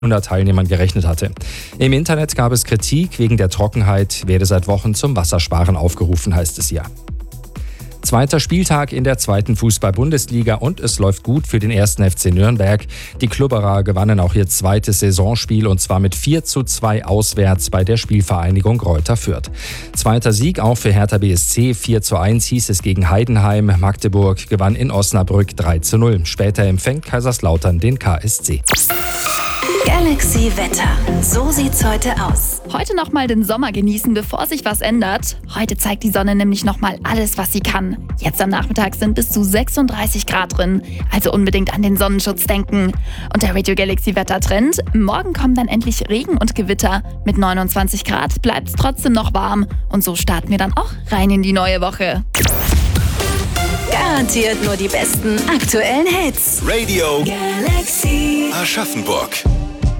100 Teilnehmern gerechnet hatte. Im Internet gab es Kritik, wegen der Trockenheit werde seit Wochen zum Wassersparen aufgerufen, heißt es hier. Zweiter Spieltag in der zweiten Fußball-Bundesliga und es läuft gut für den 1. FC Nürnberg. Die Klubberer gewannen auch ihr zweites Saisonspiel und zwar mit 4:2 auswärts bei der Spielvereinigung Greuther Fürth. Zweiter Sieg auch für Hertha BSC, 4:1 hieß es gegen Heidenheim. Magdeburg gewann in Osnabrück 3:0. Später empfängt Kaiserslautern den KSC. Galaxy Wetter. So sieht's heute aus. Heute nochmal den Sommer genießen, bevor sich was ändert. Heute zeigt die Sonne nämlich nochmal alles, was sie kann. Jetzt am Nachmittag sind bis zu 36 Grad drin. Also unbedingt an den Sonnenschutz denken. Und der Radio Galaxy Wettertrend. Morgen kommen dann endlich Regen und Gewitter. Mit 29 Grad bleibt's trotzdem noch warm. Und so starten wir dann auch rein in die neue Woche. Garantiert nur die besten aktuellen Hits. Radio Galaxy Aschaffenburg.